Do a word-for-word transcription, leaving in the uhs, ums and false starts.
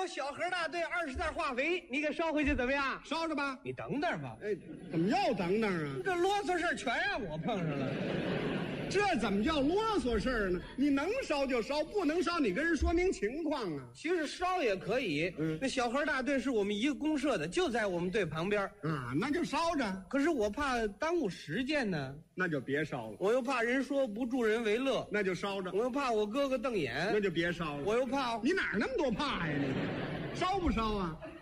有小河大队二十袋化肥，你给捎回去怎么样？ 烧着吧。 你等等吧。 哎，怎么又等等啊？ 这啰嗦事儿全让我碰上了。 这怎么叫啰嗦事儿呢？你能烧就烧，不能烧你跟人说明情况啊。 其实烧也可以。嗯，那小河大队是我们一个公社的，就在我们队旁边。 啊，那就烧着。 可是我怕耽误时间呢， 那就别烧了。 我又怕人说不助人为乐， 那就烧着。 我又怕我哥哥瞪眼， 那就别烧了。 我又怕你哪儿那么多怕呀你？烧不烧啊？